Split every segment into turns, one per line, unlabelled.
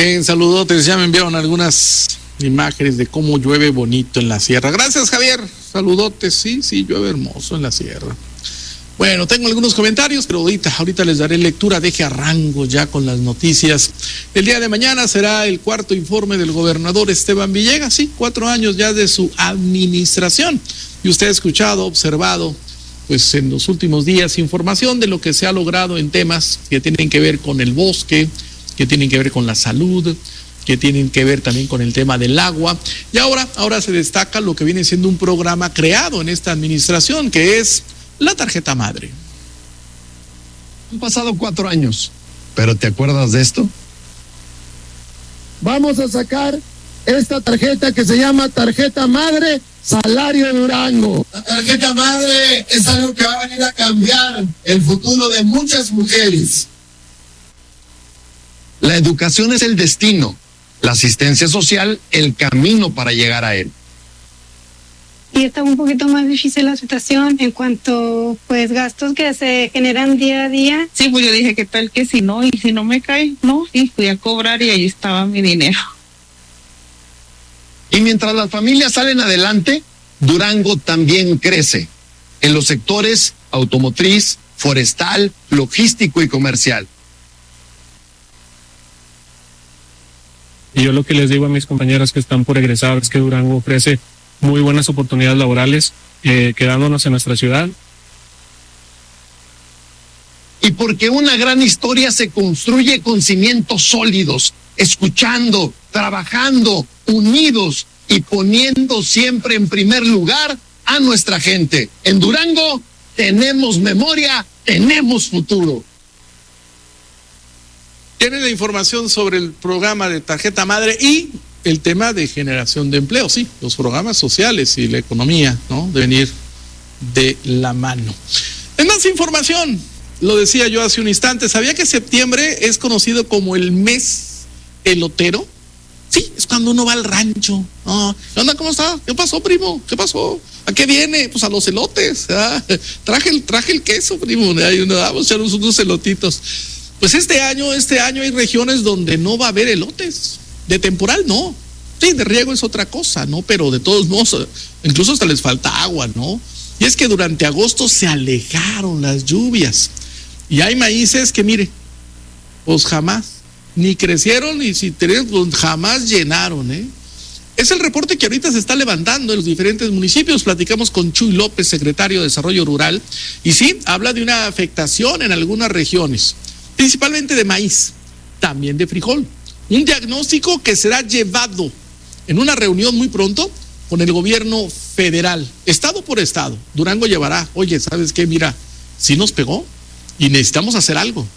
Bien, saludotes. Ya me enviaron algunas imágenes de cómo llueve bonito en la sierra. Gracias, Javier. Saludotes. Sí, llueve hermoso en la sierra. Bueno, tengo algunos comentarios, pero ahorita les daré lectura. Deje arranco ya con las noticias. El día de mañana será el cuarto informe del gobernador Esteban Villegas. Sí, 4 años ya de su administración. Y usted ha escuchado, observado, pues en los últimos días, información de lo que se ha logrado en temas que tienen que ver con el bosque, que tienen que ver con la salud, que tienen que ver también con el tema del agua. Y ahora se destaca lo que viene siendo un programa creado en esta administración, que es la tarjeta madre.
Han pasado 4 años, pero ¿te acuerdas de esto?
Vamos a sacar esta tarjeta que se llama Tarjeta Madre Salario Durango.
La tarjeta madre es algo que va a venir a cambiar el futuro de muchas mujeres.
La educación es el destino, la asistencia social el camino para llegar a él.
Y está un poquito más difícil la situación en cuanto pues gastos que se generan día a día.
Sí, pues yo dije, ¿qué tal que si no? Y si no me cae, no, y fui a cobrar y ahí estaba mi dinero.
Y mientras las familias salen adelante, Durango también crece en los sectores automotriz, forestal, logístico y comercial.
Y yo lo que les digo a mis compañeras que están por egresar es que Durango ofrece muy buenas oportunidades laborales quedándonos en nuestra ciudad.
Y porque una gran historia se construye con cimientos sólidos, escuchando, trabajando, unidos y poniendo siempre en primer lugar a nuestra gente. En Durango tenemos memoria, tenemos futuro.
Tienen la información sobre el programa de tarjeta madre y el tema de generación de empleo. Sí, los programas sociales y la economía, ¿no? Deben ir de la mano. En más información, lo decía yo hace un instante, ¿sabía que septiembre es conocido como el mes elotero? Sí, es cuando uno va al rancho. ¿Qué onda? ¿Cómo está? ¿Qué pasó, primo? ¿Qué pasó? ¿A qué viene? Pues a los elotes. Traje el queso, primo. Ahí vamos a echar unos elotitos. Pues este año hay regiones donde no va a haber elotes. De temporal no. Sí, de riego es otra cosa, ¿no? Pero de todos modos, incluso hasta les falta agua, ¿no? Y es que durante agosto se alejaron las lluvias. Y hay maíces que, mire, pues jamás, ni crecieron, y si tenían, pues jamás llenaron, ¿eh? Es el reporte que ahorita se está levantando en los diferentes municipios. Platicamos con Chuy López, secretario de Desarrollo Rural, y sí, habla de una afectación en algunas regiones, principalmente de maíz, también de frijol. Un diagnóstico que será llevado en una reunión muy pronto con el gobierno federal, estado por estado. Durango llevará, oye, ¿sabes qué? Mira, sí nos pegó y necesitamos hacer algo.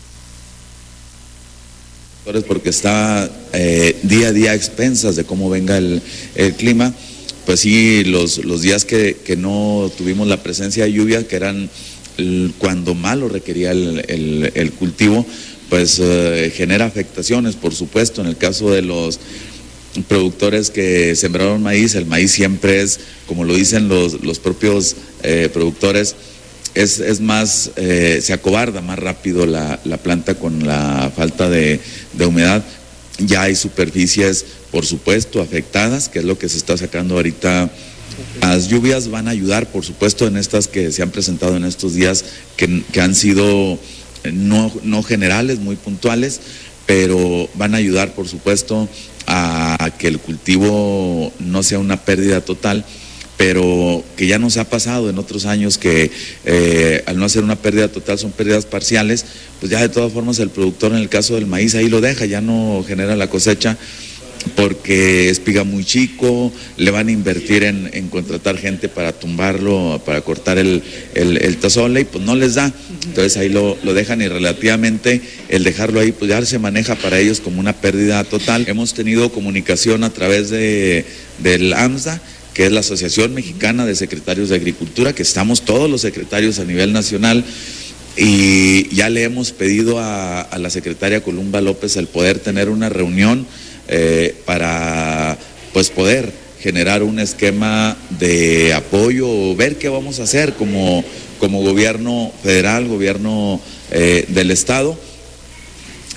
Porque está día a día a expensas de cómo venga el clima. Pues sí, los días que no tuvimos la presencia de lluvia, que eran cuando más lo requería el cultivo, pues genera afectaciones, por supuesto. En el caso de los productores que sembraron maíz, el maíz siempre es, como lo dicen los propios productores, es más, se acobarda más rápido la planta con la falta de humedad. Ya hay superficies, por supuesto, afectadas, que es lo que se está sacando ahorita. Las lluvias van a ayudar, por supuesto, en estas que se han presentado en estos días, que han sido no generales, muy puntuales, pero van a ayudar, por supuesto, a que el cultivo no sea una pérdida total, pero que ya nos ha pasado en otros años que al no hacer una pérdida total son pérdidas parciales. Pues ya de todas formas el productor, en el caso del maíz, ahí lo deja, ya no genera la cosecha porque es espiga muy chico, le van a invertir en contratar gente para tumbarlo, para cortar el tazole, y pues no les da. Entonces ahí lo dejan, y relativamente el dejarlo ahí pues ya se maneja para ellos como una pérdida total. Hemos tenido comunicación a través del AMSA, que es la Asociación Mexicana de Secretarios de Agricultura, que estamos todos los secretarios a nivel nacional, y ya le hemos pedido a la secretaria Columba López el poder tener una reunión para pues poder generar un esquema de apoyo, ver qué vamos a hacer como gobierno federal, gobierno del estado,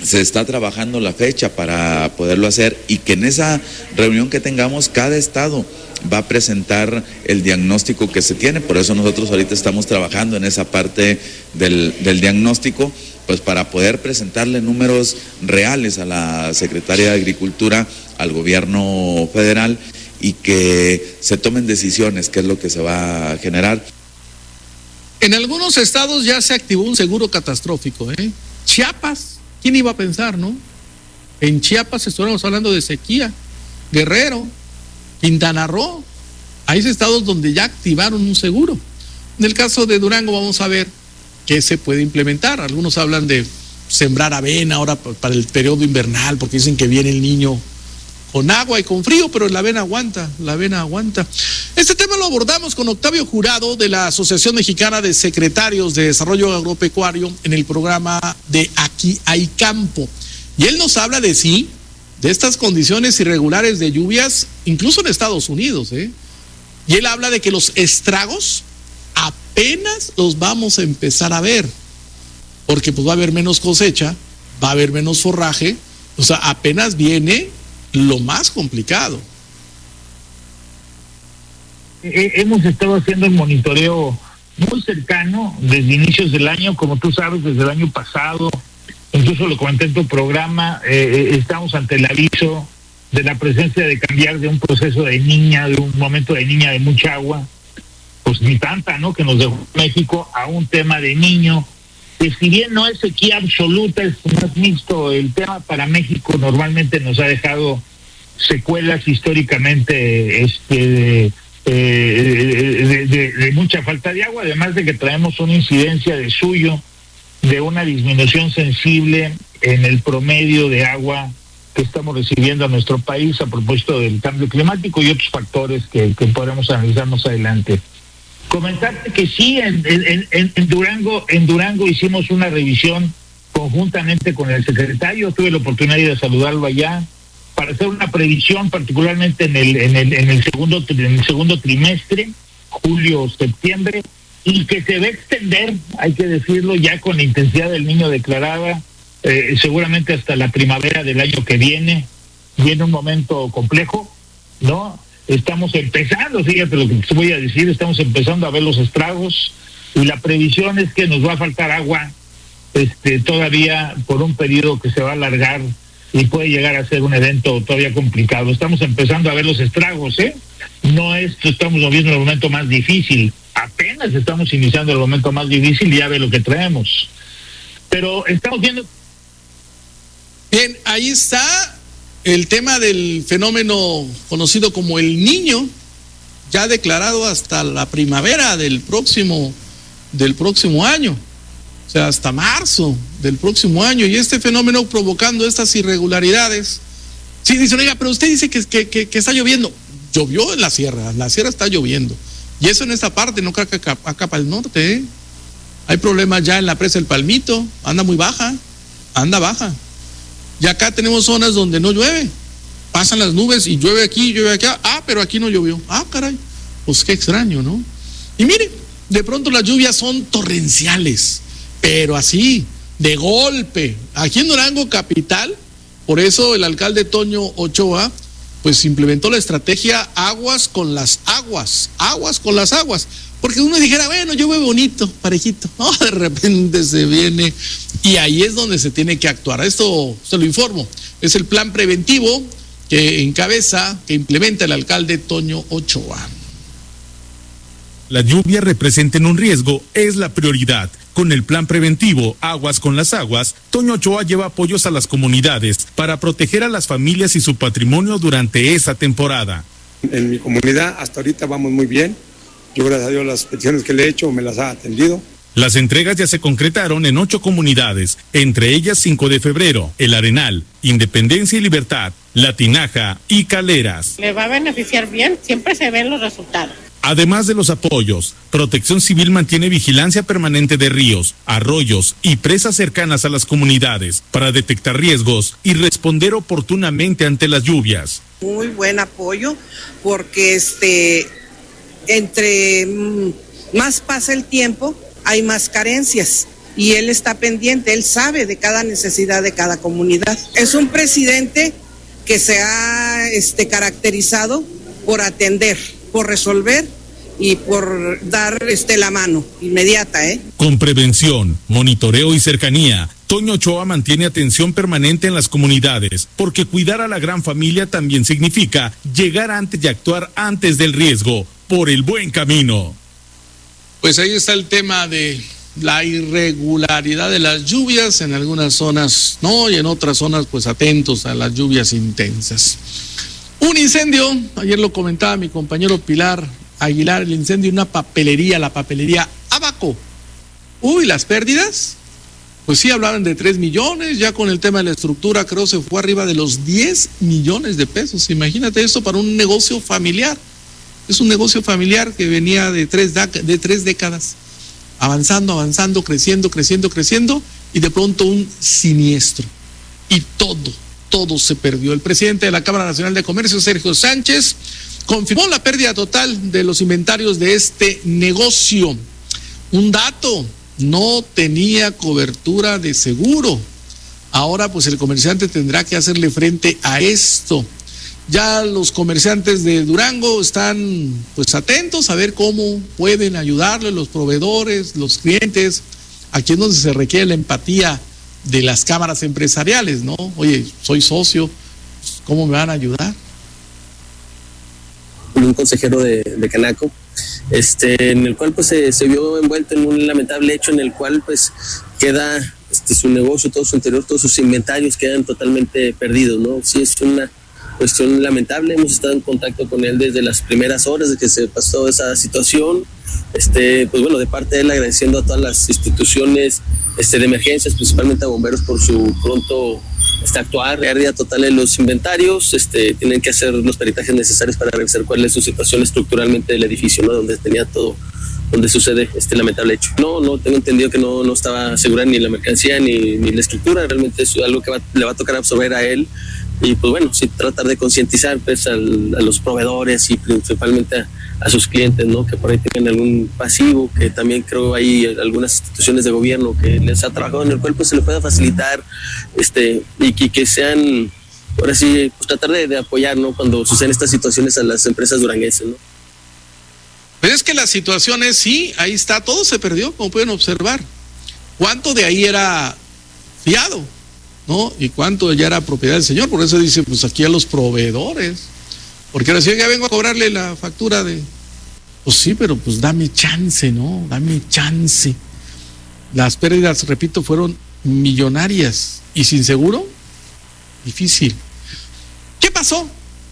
se está trabajando la fecha para poderlo hacer y que en esa reunión que tengamos cada estado va a presentar el diagnóstico que se tiene. Por eso nosotros ahorita estamos trabajando en esa parte del diagnóstico, pues para poder presentarle números reales a la Secretaría de Agricultura, al gobierno federal, y que se tomen decisiones, qué es lo que se va a generar.
En algunos estados ya se activó un seguro catastrófico, Chiapas, ¿quién iba a pensar, no? En Chiapas estuviéramos hablando de sequía, Guerrero, Quintana Roo, hay estados donde ya activaron un seguro. En el caso de Durango vamos a ver qué se puede implementar. Algunos hablan de sembrar avena ahora para el periodo invernal, porque dicen que viene el niño con agua y con frío, pero la avena aguanta. Este tema lo abordamos con Octavio Jurado de la Asociación Mexicana de Secretarios de Desarrollo Agropecuario en el programa de Aquí hay Campo. Y él nos habla de estas condiciones irregulares de lluvias, incluso en Estados Unidos, Y él habla de que los estragos apenas los vamos a empezar a ver, porque pues va a haber menos cosecha, va a haber menos forraje, o sea, apenas viene lo más complicado.
Hemos estado haciendo el monitoreo muy cercano desde inicios del año, como tú sabes, desde el año pasado. Incluso lo comenté en tu programa, estamos ante el aviso de la presencia de cambiar de un proceso de niña, de un momento de niña de mucha agua, pues ni tanta, ¿no?, que nos dejó México, a un tema de niño, que si bien no es sequía absoluta, es más mixto. El tema para México normalmente nos ha dejado secuelas históricamente de mucha falta de agua, además de que traemos una incidencia de una disminución sensible en el promedio de agua que estamos recibiendo a nuestro país a propósito del cambio climático y otros factores que podremos analizar más adelante. Comentarte que sí, en Durango hicimos una revisión conjuntamente con el secretario. Tuve la oportunidad de saludarlo allá para hacer una previsión, particularmente en el segundo trimestre, julio-septiembre, y que se va a extender, hay que decirlo, ya con la intensidad del Niño declarada, seguramente hasta la primavera del año que viene. Viene un momento complejo, ¿no? Estamos empezando, fíjate lo que te voy a decir, estamos empezando a ver los estragos, y la previsión es que nos va a faltar agua todavía por un periodo que se va a alargar y puede llegar a ser un evento todavía complicado. Estamos empezando a ver los estragos, estamos viviendo el momento más difícil, apenas estamos iniciando el momento más difícil y ya ve lo que traemos. Pero estamos viendo...
Bien, ahí está el tema del fenómeno conocido como el Niño, ya declarado hasta la primavera del próximo año, o sea, hasta marzo del próximo año, y este fenómeno provocando estas irregularidades. Sí, dice, oiga, pero usted dice que está lloviendo. Llovió en la sierra está lloviendo, y eso en esta parte, no creo que acá para el norte, Hay problemas ya en la presa del Palmito, anda baja, y acá tenemos zonas donde no llueve, pasan las nubes y llueve aquí, llueve acá, pero aquí no llovió, caray, pues qué extraño, ¿no? Y mire, de pronto las lluvias son torrenciales, pero así, de golpe, aquí en Durango capital. Por eso el alcalde Toño Ochoa pues implementó la estrategia aguas con las aguas, porque uno dijera, bueno, llueve bonito, parejito, de repente se viene, y ahí es donde se tiene que actuar. Esto se lo informo, es el plan preventivo que implementa el alcalde Toño Ochoa.
La lluvia representen un riesgo es la prioridad. Con el plan preventivo Aguas con las Aguas, Toño Ochoa lleva apoyos a las comunidades para proteger a las familias y su patrimonio durante esa temporada.
En mi comunidad hasta ahorita vamos muy bien. Yo, gracias a Dios, las peticiones que le he hecho me las ha atendido.
Las entregas ya se concretaron en 8 comunidades, entre ellas 5 de Febrero, El Arenal, Independencia y Libertad, La Tinaja y Caleras.
Le va a beneficiar bien, siempre se ven los resultados.
Además de los apoyos, Protección Civil mantiene vigilancia permanente de ríos, arroyos y presas cercanas a las comunidades para detectar riesgos y responder oportunamente ante las lluvias.
Muy buen apoyo, porque entre más pasa el tiempo, hay más carencias. y él está pendiente, él sabe de cada necesidad de cada comunidad. Es un presidente que se ha caracterizado por atender, por resolver y por dar la mano inmediata.
Con prevención, monitoreo y cercanía, Toño Ochoa mantiene atención permanente en las comunidades, porque cuidar a la gran familia también significa llegar antes y actuar antes del riesgo, por el buen camino.
Pues ahí está el tema de la irregularidad de las lluvias, en algunas zonas no, y en otras zonas pues atentos a las lluvias intensas. Un incendio, ayer lo comentaba mi compañero Pilar Aguilar, el incendio en una papelería, la papelería Abaco. Uy, las pérdidas, pues sí hablaban de 3 millones, ya con el tema de la estructura creo se fue arriba de los 10 millones de pesos. Imagínate esto para un negocio familiar. Es un negocio familiar que venía de tres décadas, avanzando, creciendo, y de pronto un siniestro. Y todo se perdió. El presidente de la Cámara Nacional de Comercio, Sergio Sánchez, confirmó la pérdida total de los inventarios de este negocio. Un dato, no tenía cobertura de seguro. Ahora pues el comerciante tendrá que hacerle frente a esto. Ya los comerciantes de Durango están pues atentos a ver cómo pueden ayudarle los proveedores, los clientes. Aquí es donde se requiere la empatía de las cámaras empresariales, ¿no? Oye, soy socio, ¿cómo me van a ayudar?
Un consejero de Canaco, en el cual pues se vio envuelto en un lamentable hecho en el cual pues queda su negocio, todo su interior, todos sus inventarios quedan totalmente perdidos, ¿no? Sí, es una cuestión lamentable. Hemos estado en contacto con él desde las primeras horas de que se pasó esa situación. Pues bueno, de parte de él agradeciendo a todas las instituciones de emergencias, principalmente a bomberos por su pronto actuar. Pérdida total de los inventarios, tienen que hacer los peritajes necesarios para revisar cuál es su situación estructuralmente del edificio, ¿no? Donde tenía todo, donde sucede este lamentable hecho. No tengo entendido que no estaba segura ni la mercancía ni la estructura. Realmente es algo que le va a tocar absorber a él. Y pues bueno, sí tratar de concientizar pues a los proveedores y principalmente a sus clientes, ¿no? Que por ahí tengan algún pasivo, que también creo hay algunas instituciones de gobierno que les ha trabajado en el cual pues se le pueda facilitar y que sean, ahora sí, pues tratar de apoyar, ¿no? Cuando suceden estas situaciones a las empresas duranguenses, ¿no?
Pero es que la situación es, sí, ahí está, todo se perdió, como pueden observar. ¿Cuánto de ahí era fiado? ¿No? Y cuánto ya era propiedad del señor. Por eso dice, pues aquí a los proveedores, porque ahora sí ya vengo a cobrarle la factura de, pues sí, pero pues dame chance, ¿no? Dame chance. Las pérdidas, repito, fueron millonarias y sin seguro, difícil. ¿Qué pasó?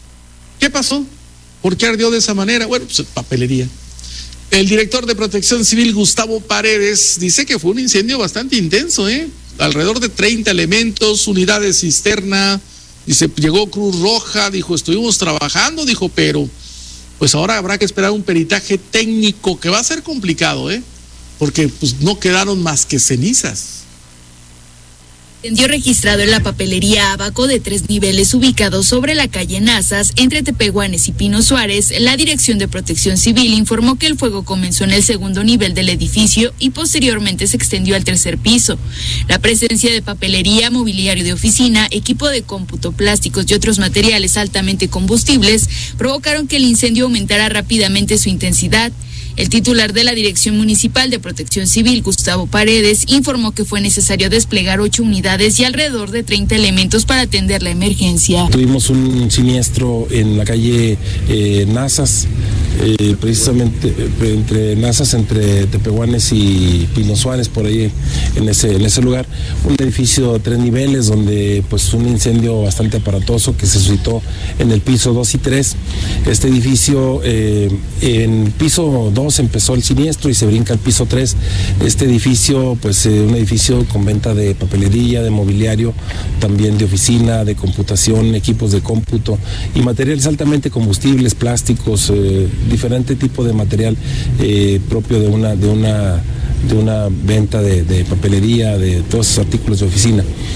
¿Por qué ardió de esa manera? Bueno, pues papelería. El director de Protección Civil, Gustavo Paredes, dice que fue un incendio bastante intenso, alrededor de 30 elementos, unidades cisterna, dice, llegó Cruz Roja, dijo, estuvimos trabajando, dijo, pero pues ahora habrá que esperar un peritaje técnico que va a ser complicado, porque pues no quedaron más que cenizas.
Incendio registrado en la papelería Abaco de 3 niveles ubicados sobre la calle Nazas, entre Tepehuanes y Pino Suárez. La Dirección de Protección Civil informó que el fuego comenzó en el segundo nivel del edificio y posteriormente se extendió al tercer piso. La presencia de papelería, mobiliario de oficina, equipo de cómputo, plásticos y otros materiales altamente combustibles provocaron que el incendio aumentara rápidamente su intensidad. El titular de la Dirección Municipal de Protección Civil, Gustavo Paredes, informó que fue necesario desplegar 8 unidades y alrededor de 30 elementos para atender la emergencia.
Tuvimos un siniestro en la calle Nazas, precisamente entre Nazas, entre Tepehuanes y Pino Suárez, por ahí en ese lugar. Un edificio de 3 niveles donde pues un incendio bastante aparatoso que se suscitó en el piso 2 y 3. Este edificio, en piso 2 empezó el siniestro y se brinca al piso 3. Este edificio, pues un edificio con venta de papelería, de mobiliario, también de oficina, de computación, equipos de cómputo y materiales altamente combustibles, plásticos, diferente tipo de material propio de una venta de papelería, de todos esos artículos de oficina.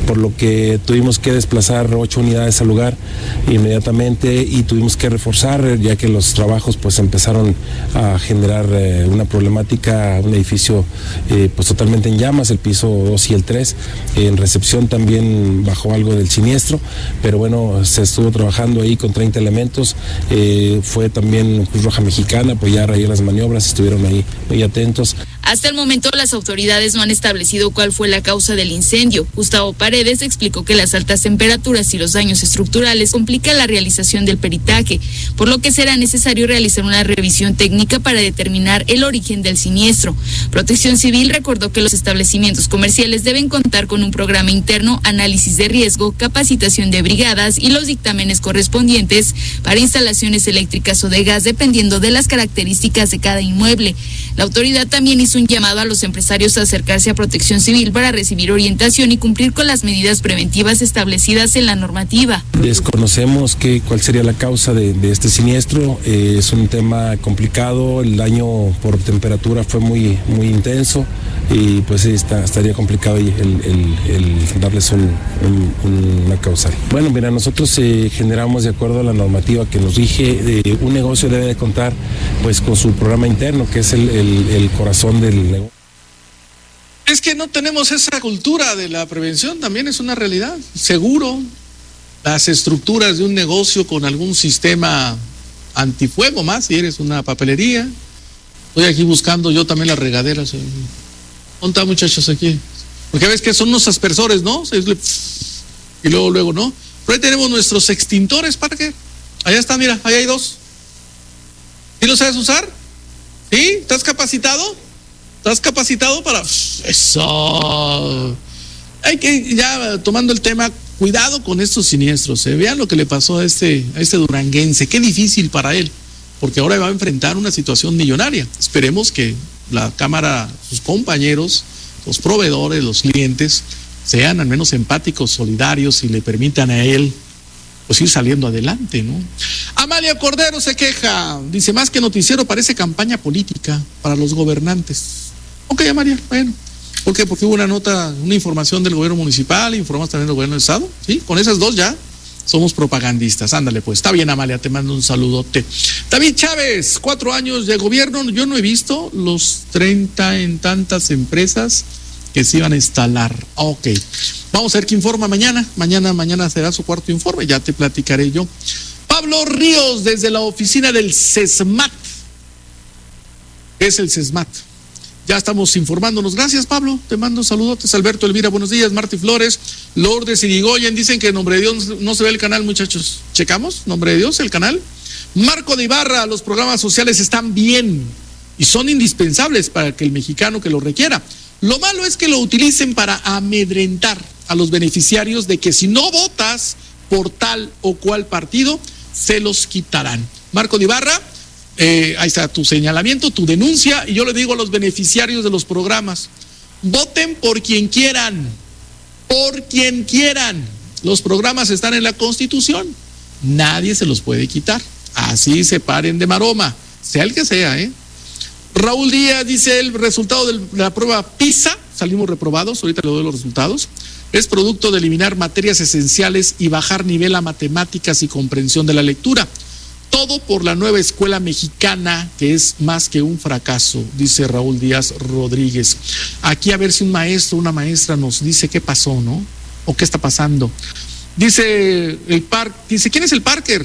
por lo que tuvimos que desplazar 8 unidades al lugar inmediatamente y tuvimos que reforzar, ya que los trabajos pues empezaron a generar una problemática, un edificio pues totalmente en llamas, el piso 2 y el 3, en recepción también bajó algo del siniestro, pero bueno, se estuvo trabajando ahí con 30 elementos, fue también Cruz Roja Mexicana, apoyar ahí las maniobras, estuvieron ahí muy atentos.
Hasta el momento las autoridades no han establecido cuál fue la causa del incendio. Gustavo Paredes explicó que las altas temperaturas y los daños estructurales complican la realización del peritaje, por lo que será necesario realizar una revisión técnica para determinar el origen del siniestro. Protección Civil recordó que los establecimientos comerciales deben contar con un programa interno, análisis de riesgo, capacitación de brigadas y los dictámenes correspondientes para instalaciones eléctricas o de gas dependiendo de las características de cada inmueble. La autoridad también hizo un llamado a los empresarios a acercarse a Protección Civil para recibir orientación y cumplir con las medidas preventivas establecidas en la normativa.
Desconocemos cuál sería la causa de este siniestro, es un tema complicado, el daño por temperatura fue muy intenso y pues estaría complicado el darles una causal. Bueno, mira, nosotros generamos de acuerdo a la normativa que nos rige, un negocio debe de contar pues con su programa interno, que es el corazón del negocio.
Es que no tenemos esa cultura de la prevención, también es una realidad. Seguro, las estructuras de un negocio con algún sistema antifuego más, si eres una papelería. Estoy aquí buscando yo también las regaderas. ¿Dónde están, muchachos, aquí? Porque ves que son unos aspersores, ¿no? Y luego, ¿no? Pero ahí tenemos nuestros extintores, ¿para qué? Allá están, mira, ahí hay 2. ¿Sí los sabes usar? ¿Sí? ¿Estás capacitado? ¿Estás capacitado para...? Eso. Hay que, ya tomando el tema, cuidado con estos siniestros. Vean lo que le pasó a este duranguense. Qué difícil para él, porque ahora va a enfrentar una situación millonaria. Esperemos que la Cámara, sus compañeros, los proveedores, los clientes, sean al menos empáticos, solidarios y le permitan a él pues ir saliendo adelante, ¿no? Amalia Cordero se queja, dice, más que noticiero parece campaña política para los gobernantes. Ok, Amalia, bueno, ¿por qué? Porque hubo una información del gobierno municipal, informamos también del gobierno del estado, ¿sí? Con esas dos ya somos propagandistas, ándale pues, está bien, Amalia, te mando un saludote. David Chávez, 4 años de gobierno, yo no he visto los 30 en tantas empresas que se iban a instalar. Ok, vamos a ver qué informa mañana será su cuarto informe, ya te platicaré yo. Pablo Ríos, desde la oficina del CESMAT. ¿Qué es el CESMAT? Ya estamos informándonos. Gracias, Pablo. Te mando saludotes. Alberto Elvira, buenos días. Martí Flores, Lourdes Irigoyen, dicen que en nombre de Dios no se ve el canal, muchachos. ¿Checamos? ¿Nombre de Dios el canal? Marco de Ibarra, los programas sociales están bien y son indispensables para que el mexicano que lo requiera. Lo malo es que lo utilicen para amedrentar a los beneficiarios de que si no votas por tal o cual partido, se los quitarán. Marco de Ibarra, ahí está tu señalamiento, tu denuncia, y yo le digo a los beneficiarios de los programas, voten por quien quieran, los programas están en la Constitución, nadie se los puede quitar, así se paren de maroma, sea el que sea, Raúl Díaz dice, el resultado de la prueba PISA, salimos reprobados, ahorita le doy los resultados, es producto de eliminar materias esenciales y bajar nivel a matemáticas y comprensión de la lectura. Todo por la nueva escuela mexicana, que es más que un fracaso, dice Raúl Díaz Rodríguez. Aquí a ver si un maestro o una maestra nos dice qué pasó, ¿no? O qué está pasando. Dice ¿quién es el Parker?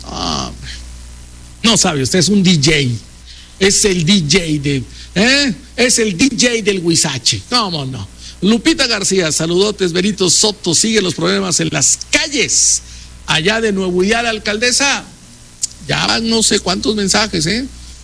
No sabe usted, es un DJ. Es el DJ es el DJ del Huizache. ¿Cómo no? Lupita García, saludotes. Benito Soto, sigue los problemas en las calles allá de Nuevo Ideal, alcaldesa. Ya van no sé cuántos mensajes,